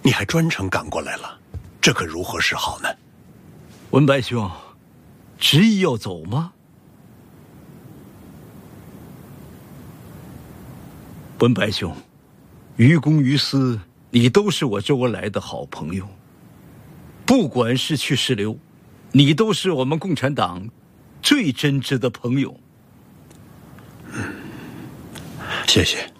你还专程赶过来了，这可如何是好呢？ 文白兄，执意要走吗？文白兄，于公于私，你都是我周恩来的好朋友。不管是去是留，你都是我们共产党最真挚的朋友。 谢谢。